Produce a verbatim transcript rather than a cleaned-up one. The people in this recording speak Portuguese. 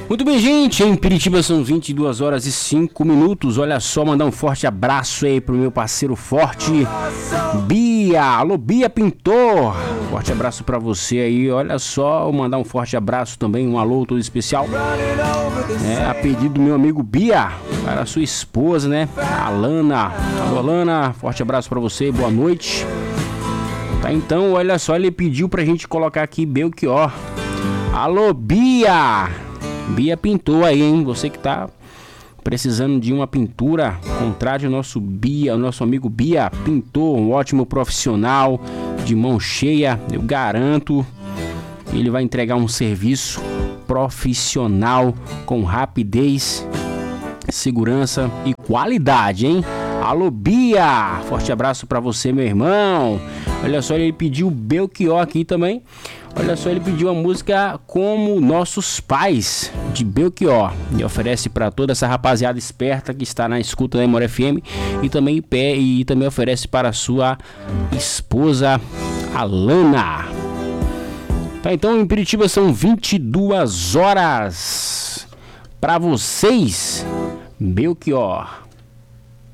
Muito bem, gente, em Piritiba são vinte e duas horas e cinco minutos. Olha só, mandar um forte abraço aí pro meu parceiro forte, Bia. Alô, Bia Pintor. Forte abraço pra você aí. Olha só, mandar um forte abraço também, um alô todo especial, é, a pedido do meu amigo Bia, para a sua esposa, né, Alana. Alô, Alana, forte abraço pra você, boa noite. Tá, então, olha só, ele pediu pra gente colocar aqui Belchior. Alô, Bia. Bia pintou aí, hein? Você que tá precisando de uma pintura, contrate o nosso Bia, o nosso amigo Bia Pintor, um ótimo profissional, de mão cheia, eu garanto. Ele vai entregar um serviço profissional com rapidez, segurança e qualidade, hein? Alô, Bia! Forte abraço pra você, meu irmão. Olha só, ele pediu Belchior aqui também. Olha só, ele pediu a música Como Nossos Pais, de Belchior. E oferece para toda essa rapaziada esperta que está na escuta da Memória F M. E também, e também oferece para a sua esposa, Alana. Tá, então em Piritiba são vinte e duas horas. Para vocês, Belchior.